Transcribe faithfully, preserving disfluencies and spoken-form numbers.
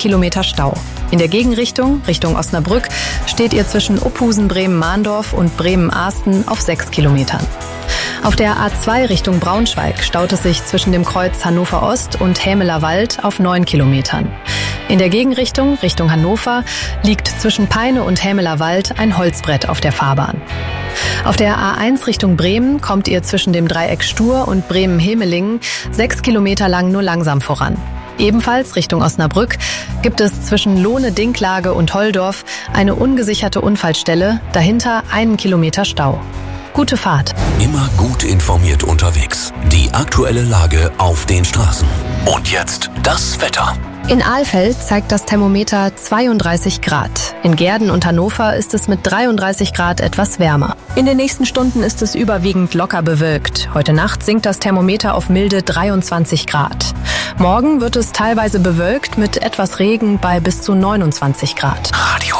Kilometer Stau. In der Gegenrichtung, Richtung Osnabrück, steht ihr zwischen Uphusen, Bremen-Mahndorf und Bremen-Ahsten auf sechs Kilometern. Auf der A zwei Richtung Braunschweig staut es sich zwischen dem Kreuz Hannover Ost und Hämeler Wald auf neun Kilometern. In der Gegenrichtung, Richtung Hannover, liegt zwischen Peine und Hämeler Wald ein Holzbrett auf der Fahrbahn. Auf der A eins Richtung Bremen kommt ihr zwischen dem Dreieck Stur und Bremen-Hemelingen sechs Kilometer lang nur langsam voran. Ebenfalls Richtung Osnabrück gibt es zwischen Lohne-Dinklage und Holldorf eine ungesicherte Unfallstelle, dahinter einen Kilometer Stau. Gute Fahrt. Immer gut informiert unterwegs. Die aktuelle Lage auf den Straßen. Und jetzt das Wetter. In Alfeld zeigt das Thermometer zweiunddreißig Grad. In Gehrden und Hannover ist es mit dreiunddreißig Grad etwas wärmer. In den nächsten Stunden ist es überwiegend locker bewölkt. Heute Nacht sinkt das Thermometer auf milde dreiundzwanzig Grad. Morgen wird es teilweise bewölkt mit etwas Regen bei bis zu neunundzwanzig Grad. Radio